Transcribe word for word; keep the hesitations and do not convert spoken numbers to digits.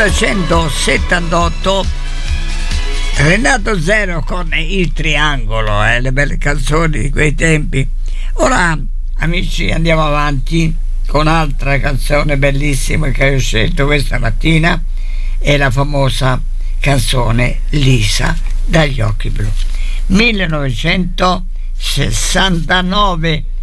millenovecentosettantotto, Renato Zero con Il Triangolo, eh, le belle canzoni di quei tempi. Ora, amici, andiamo avanti con un'altra canzone bellissima che ho scelto questa mattina, è la famosa canzone Lisa dagli occhi blu, millenovecentosessantanove.